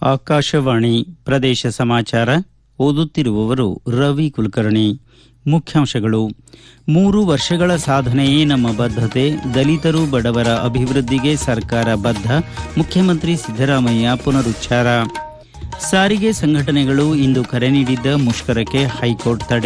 ಆಕಾಶವಾಣಿ ಪ್ರದೇಶ ಸಮಾಚಾರ ಓದುತ್ತಿರುವವರು ರವಿ ಕುಲಕರ್ಣಿ. ಮುಖ್ಯಾಂಶಗಳು: 3 ವರ್ಷಗಳ ಸಾಧನೆಯೇ ನಮ್ಮ ಬದ್ಧತೆ, ದಲಿತರು ಬಡವರ ಅಭಿವೃದ್ಧಿಗೆ ಸರ್ಕಾರ ಬದ್ಧ, ಮುಖ್ಯಮಂತ್ರಿ ಸಿದ್ದರಾಮಯ್ಯ ಪುನರುಚ್ಚಾರ. ಸಾರಿಗೆ ಸಂಘಟನೆಗಳು ಇಂದು ಕರೆ ನೀಡಿದ್ದ ಮುಷ್ಕರಕ್ಕೆ ಹೈಕೋರ್ಟ್ ತಡೆ.